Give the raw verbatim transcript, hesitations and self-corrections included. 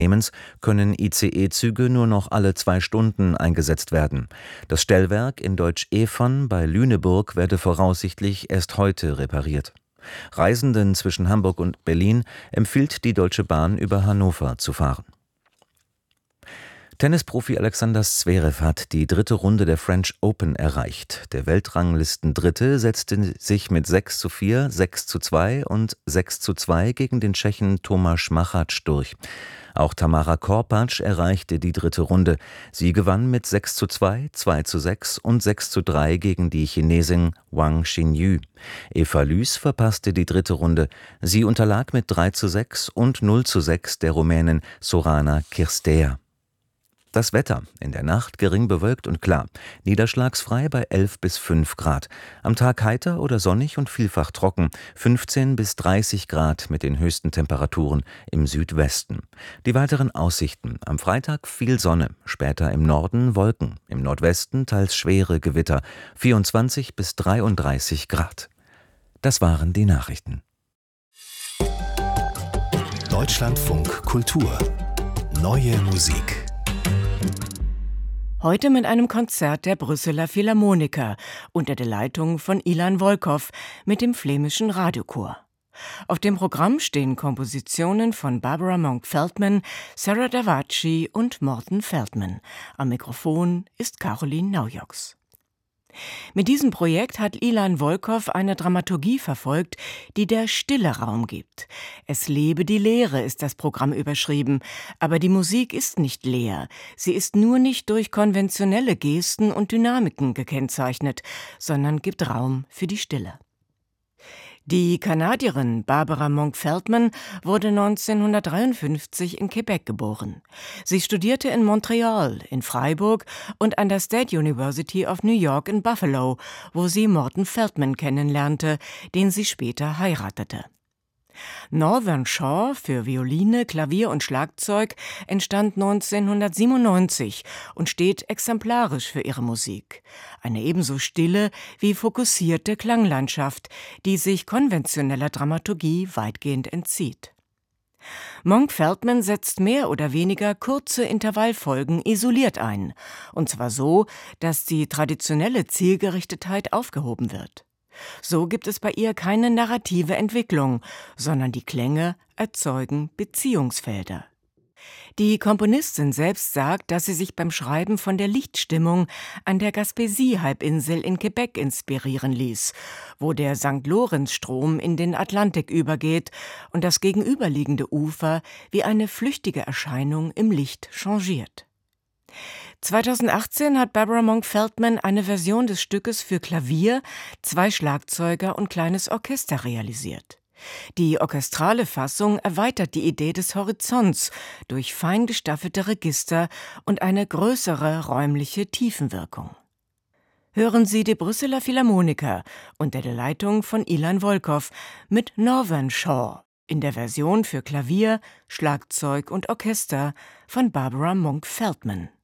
Unternehmens können I C E-Züge nur noch alle zwei Stunden eingesetzt werden. Das Stellwerk in Deutsch-Evern bei Lüneburg werde voraussichtlich erst heute repariert. Reisenden zwischen Hamburg und Berlin empfiehlt die Deutsche Bahn, über Hannover zu fahren. Tennisprofi Alexander Zverev hat die dritte Runde der French Open erreicht. Der Weltranglistendritte setzte sich mit sechs zu vier, sechs zu zwei und sechs zu zwei gegen den Tschechen Tomáš Machač durch. Auch Tamara Korpatsch erreichte die dritte Runde. Sie gewann mit sechs zu zwei, zwei zu sechs und sechs zu drei gegen die Chinesin Wang Xinyu. Eva Lüß verpasste die dritte Runde. Sie unterlag mit drei zu sechs und null zu sechs der Rumänin Sorana Cirstea. Das Wetter: in der Nacht gering bewölkt und klar, niederschlagsfrei bei elf bis fünf Grad. Am Tag heiter oder sonnig und vielfach trocken, fünfzehn bis dreißig Grad mit den höchsten Temperaturen im Südwesten. Die weiteren Aussichten: am Freitag viel Sonne, später im Norden Wolken, im Nordwesten teils schwere Gewitter, vierundzwanzig bis dreiunddreißig Grad. Das waren die Nachrichten. Deutschlandfunk Kultur. Neue Musik. Heute mit einem Konzert der Brüsseler Philharmoniker unter der Leitung von Ilan Volkov mit dem flämischen Radiochor. Auf dem Programm stehen Kompositionen von Barbara Monk-Feldman, Sarah Davachi und Morten Feldman. Am Mikrofon ist Caroline Naujoks. Mit diesem Projekt hat Ilan Volkov eine Dramaturgie verfolgt, die der Stille Raum gibt. Es lebe die Leere, ist das Programm überschrieben. Aber die Musik ist nicht leer. Sie ist nur nicht durch konventionelle Gesten und Dynamiken gekennzeichnet, sondern gibt Raum für die Stille. Die Kanadierin Barbara Monk-Feldman wurde neunzehnhundertdreiundfünfzig in Quebec geboren. Sie studierte in Montreal, in Freiburg und an der State University of New York in Buffalo, wo sie Morten Feldman kennenlernte, den sie später heiratete. Northern Shore für Violine, Klavier und Schlagzeug entstand neunzehnhundertsiebenundneunzig und steht exemplarisch für ihre Musik. Eine ebenso stille wie fokussierte Klanglandschaft, die sich konventioneller Dramaturgie weitgehend entzieht. Monk-Feldman setzt mehr oder weniger kurze Intervallfolgen isoliert ein, und zwar so, dass die traditionelle Zielgerichtetheit aufgehoben wird. So gibt es bei ihr keine narrative Entwicklung, sondern die Klänge erzeugen Beziehungsfelder. Die Komponistin selbst sagt, dass sie sich beim Schreiben von der Lichtstimmung an der Gaspésie-Halbinsel in Quebec inspirieren ließ, wo der Sankt Lorenz-Strom in den Atlantik übergeht und das gegenüberliegende Ufer wie eine flüchtige Erscheinung im Licht changiert. zweitausendachtzehn hat Barbara Monk-Feldman eine Version des Stückes für Klavier, zwei Schlagzeuger und kleines Orchester realisiert. Die orchestrale Fassung erweitert die Idee des Horizonts durch fein gestaffelte Register und eine größere räumliche Tiefenwirkung. Hören Sie die Brüsseler Philharmoniker unter der Leitung von Ilan Volkov mit Northern Shore in der Version für Klavier, Schlagzeug und Orchester von Barbara Monk-Feldman.